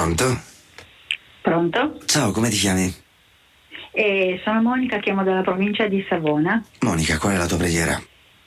Pronto? Pronto? Ciao, come ti chiami? Sono Monica, chiamo dalla provincia di Savona. Monica, qual è la tua preghiera?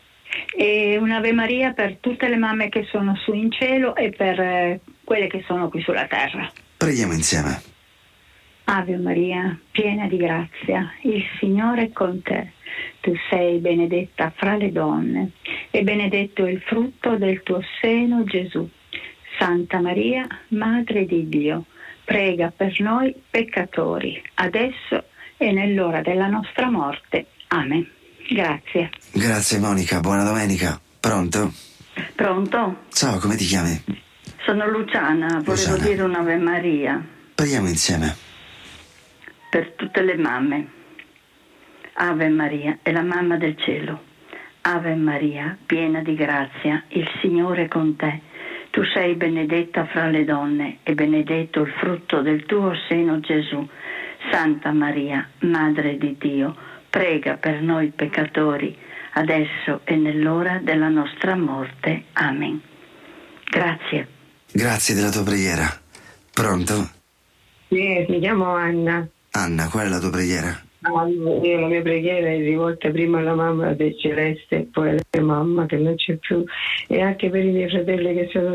Un'Ave Maria per tutte le mamme che sono su in cielo e per quelle che sono qui sulla terra. Preghiamo insieme. Ave Maria, piena di grazia, il Signore è con te. Tu sei benedetta fra le donne e benedetto è il frutto del tuo seno, Gesù. Santa Maria, Madre di Dio, prega per noi peccatori, adesso e nell'ora della nostra morte. Amen. Grazie. Grazie Monica, buona domenica. Pronto? Pronto? Ciao, come ti chiami? Sono Luciana, volevo dire un'Ave Maria Preghiamo insieme. per tutte le mamme. Ave Maria è la mamma del cielo. Ave Maria, piena di grazia, il Signore è con te. Tu sei benedetta fra le donne e benedetto il frutto del tuo seno, Gesù. Santa Maria, Madre di Dio, prega per noi peccatori, adesso e nell'ora della nostra morte. Amen. Grazie. Grazie della tua preghiera. Pronto? Sì, mi chiamo Anna. Anna, qual è la tua preghiera? Io la mia preghiera è rivolta prima alla mamma del Celeste e poi alla mia mamma che non c'è più, e anche per i miei fratelli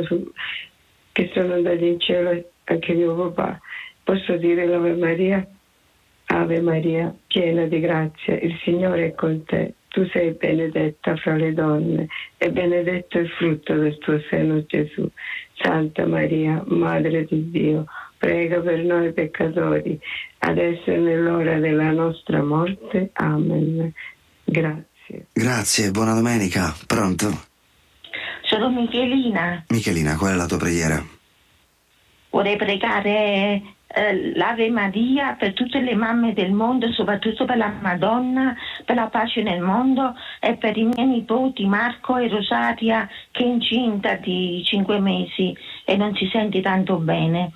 che sono andati in cielo, anche mio papà. Posso dire l'Ave Maria? Ave Maria, piena di grazia, il Signore è con te. Tu sei benedetta fra le donne e benedetto il frutto del tuo seno, Gesù. Santa Maria, Madre di Dio, prega per noi peccatori, adesso e nell'ora della nostra morte. Amen. Grazie. Grazie, buona domenica. Pronto? Sono Michelina. Michelina, qual è la tua preghiera? Vorrei pregare l'Ave Maria per tutte le mamme del mondo, soprattutto per la Madonna, per la pace nel mondo e per i miei nipoti Marco e Rosaria, che è incinta di 5 mesi e non si sente tanto bene,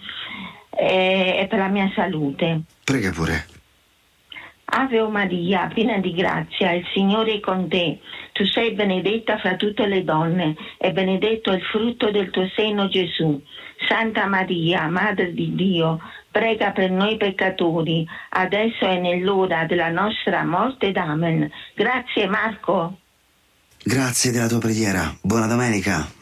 e per la mia salute. Prega pure. Ave Maria, piena di grazia, il Signore è con te. Tu sei benedetta fra tutte le donne e benedetto il frutto del tuo seno, Gesù. Santa Maria, Madre di Dio, prega per noi peccatori, adesso e nell'ora della nostra morte. Amen. Grazie Marco. Grazie della tua preghiera. Buona domenica.